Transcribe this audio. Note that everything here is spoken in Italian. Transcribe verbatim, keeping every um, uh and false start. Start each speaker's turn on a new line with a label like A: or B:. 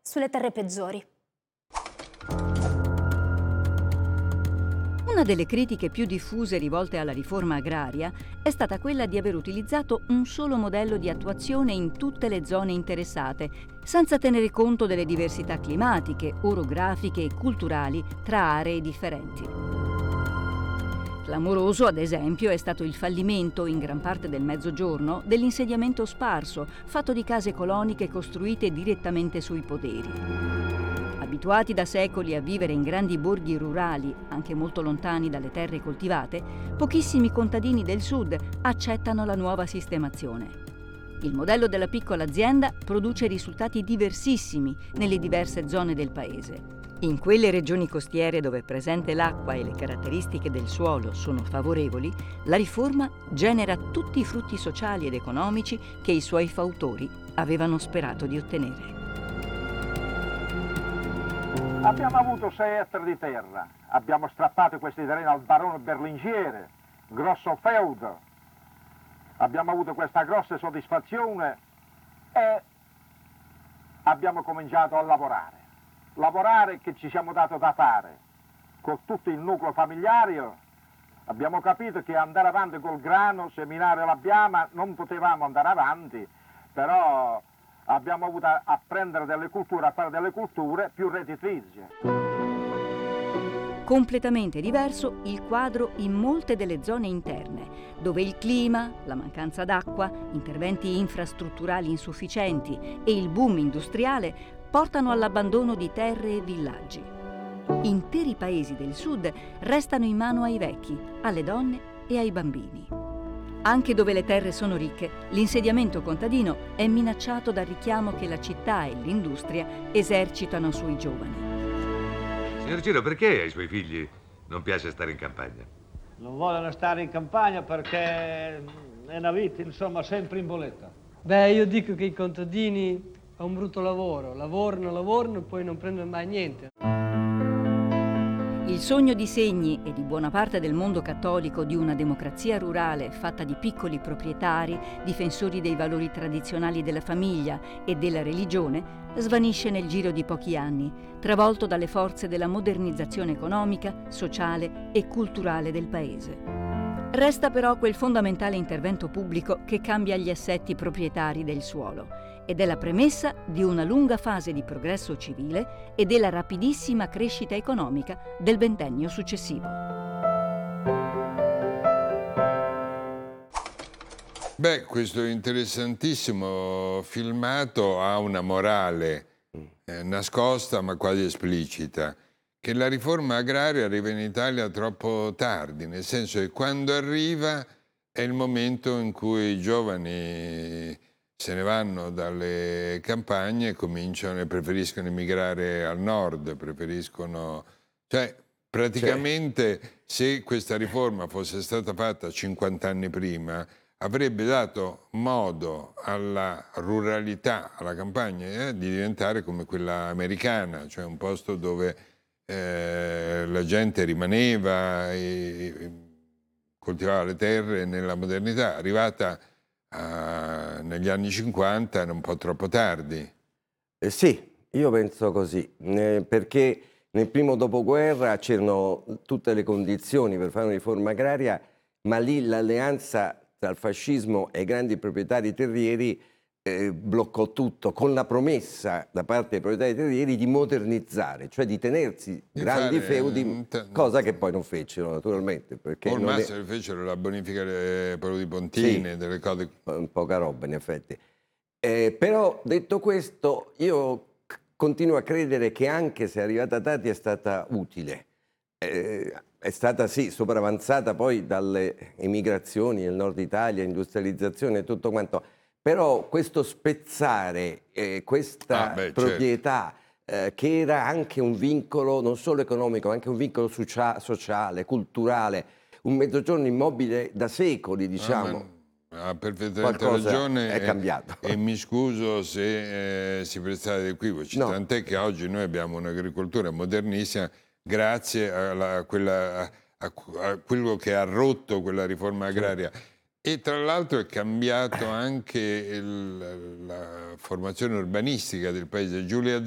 A: sulle terre peggiori.
B: Una delle critiche più diffuse rivolte alla riforma agraria è stata quella di aver utilizzato un solo modello di attuazione in tutte le zone interessate, senza tenere conto delle diversità climatiche, orografiche e culturali tra aree differenti. Clamoroso, ad esempio, è stato il fallimento, in gran parte del Mezzogiorno, dell'insediamento sparso, fatto di case coloniche costruite direttamente sui poderi. Abituati da secoli a vivere in grandi borghi rurali, anche molto lontani dalle terre coltivate, pochissimi contadini del sud accettano la nuova sistemazione. Il modello della piccola azienda produce risultati diversissimi nelle diverse zone del paese. In quelle regioni costiere dove è presente l'acqua e le caratteristiche del suolo sono favorevoli, la riforma genera tutti i frutti sociali ed economici che i suoi fautori avevano sperato di ottenere.
C: Abbiamo avuto sei ettari di terra, abbiamo strappato questi terreni al barone Berlingiere, grosso feudo, abbiamo avuto questa grossa soddisfazione e abbiamo cominciato a lavorare. Lavorare che ci siamo dato da fare con tutto il nucleo familiare. Abbiamo capito che andare avanti col grano, seminare la biama, non potevamo andare avanti, però abbiamo avuto a, a prendere delle culture, a fare delle culture più redditizie.
B: Completamente diverso il quadro in molte delle zone interne, dove il clima, la mancanza d'acqua, interventi infrastrutturali insufficienti e il boom industriale portano all'abbandono di terre e villaggi. Interi paesi del sud restano in mano ai vecchi, alle donne e ai bambini. Anche dove le terre sono ricche, l'insediamento contadino è minacciato dal richiamo che la città e l'industria esercitano sui giovani.
D: Signor Ciro, perché ai suoi figli non piace stare in campagna?
E: Non vogliono stare in campagna perché è una vita, insomma, sempre in bolletta.
F: Beh, io dico che i contadini fanno un brutto lavoro, lavorano, lavorano e poi non prendono mai niente.
B: Il sogno di Segni e di buona parte del mondo cattolico di una democrazia rurale fatta di piccoli proprietari, difensori dei valori tradizionali della famiglia e della religione, svanisce nel giro di pochi anni, travolto dalle forze della modernizzazione economica, sociale e culturale del paese. Resta però quel fondamentale intervento pubblico che cambia gli assetti proprietari del suolo ed è la premessa di una lunga fase di progresso civile e della rapidissima crescita economica del ventennio successivo.
G: Beh, questo interessantissimo filmato ha una morale eh, nascosta ma quasi esplicita, che la riforma agraria arriva in Italia troppo tardi, nel senso che quando arriva è il momento in cui i giovani se ne vanno dalle campagne e cominciano e preferiscono emigrare al nord, preferiscono... Cioè, praticamente se questa riforma fosse stata fatta cinquanta anni prima, avrebbe dato modo alla ruralità, alla campagna, eh, di diventare come quella americana, cioè un posto dove eh, la gente rimaneva e, e coltivava le terre nella modernità. Arrivata a, negli anni cinquanta era un po' troppo tardi.
H: Eh sì, io penso così, eh, perché nel primo dopoguerra c'erano tutte le condizioni per fare una riforma agraria, ma lì l'alleanza tra il fascismo e i grandi proprietari terrieri eh, bloccò tutto, con la promessa da parte dei proprietari terrieri di modernizzare, cioè di tenersi
G: Di
H: grandi
G: fare,
H: feudi,
G: mm, t-
H: cosa che poi non fecero naturalmente. Perché
G: Al
H: non è-
G: massimo fecero la bonifica delle, proprio di pontine,
H: Sì,
G: delle cose...
H: po- poca roba in effetti. Eh, però detto questo, io c- continuo a credere che anche se è arrivata tardi è stata utile. Eh, è stata sì sopravanzata poi dalle emigrazioni nel nord Italia, industrializzazione e tutto quanto, però questo spezzare eh, questa
G: Ah, beh, certo.
H: proprietà eh, che era anche un vincolo non solo economico, ma anche un vincolo socia- sociale, culturale, un mezzogiorno immobile da secoli, diciamo.
G: Ah, ha perfettamente
H: Qualcosa
G: ragione
H: è
G: e-
H: cambiato.
G: E, mi scuso se eh, si prestava dei equivoci,
H: No.
G: tant'è che oggi noi abbiamo un'agricoltura modernissima grazie alla- a, quella, a- a- a quello che ha rotto quella riforma agraria. E tra l'altro è cambiato anche il- la formazione urbanistica del paese. Giulia